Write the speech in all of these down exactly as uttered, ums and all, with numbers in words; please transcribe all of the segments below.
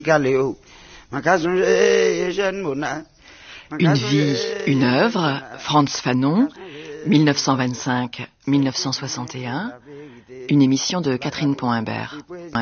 Une vie, une œuvre, Frantz Fanon, mille neuf cent vingt-cinq à mille neuf cent soixante et un, une émission de Catherine Pont-Imbert.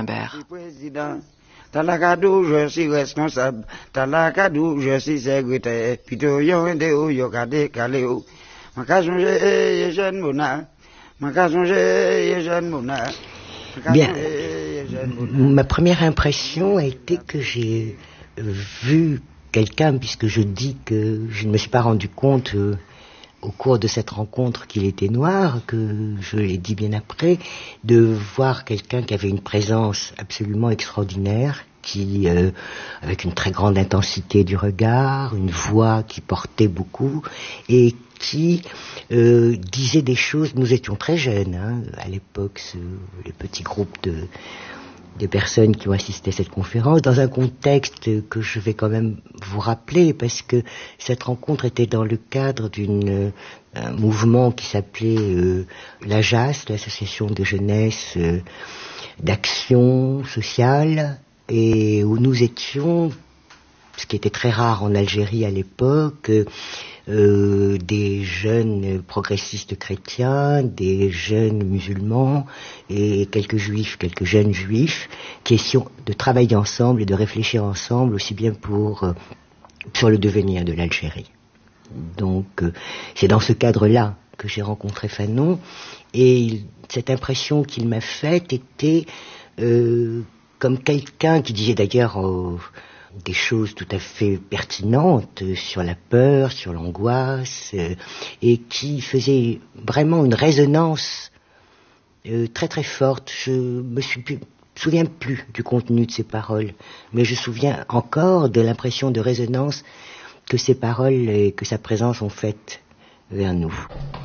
Talakadou, je suis responsable. Talakadou, je suis secrétaire. Pito yon de ou yokade kaleo. Makazonje ye jeune mona. Makazonje ye jeune mona. Bien. Ma première impression a été que j'ai vu quelqu'un, puisque je dis que je ne me suis pas rendu compte euh, au cours de cette rencontre qu'il était noir, que je l'ai dit bien après, de voir quelqu'un qui avait une présence absolument extraordinaire, qui, euh, avec une très grande intensité du regard, une voix qui portait beaucoup, et qui euh, disait des choses. Nous étions très jeunes, hein, à l'époque, ce, les petits groupes de... de personnes qui ont assisté à cette conférence, dans un contexte que je vais quand même vous rappeler, parce que cette rencontre était dans le cadre d'un euh, mouvement qui s'appelait euh, l'A J A S, l'Association de jeunesse euh, d'action sociale, et où nous étions, ce qui était très rare en Algérie à l'époque, Euh, des jeunes progressistes chrétiens, des jeunes musulmans et quelques juifs, quelques jeunes juifs, qui essaient de travailler ensemble et de réfléchir ensemble aussi bien pour euh, sur le devenir de l'Algérie. Donc euh, c'est dans ce cadre-là que j'ai rencontré Fanon, et il, cette impression qu'il m'a faite était euh, comme quelqu'un qui disait d'ailleurs euh, des choses tout à fait pertinentes sur la peur, sur l'angoisse, euh, et qui faisait vraiment une résonance euh, très très forte. Je me suis plus, souviens plus du contenu de ces paroles, mais je me souviens encore de l'impression de résonance que ces paroles et que sa présence ont faite vers nous.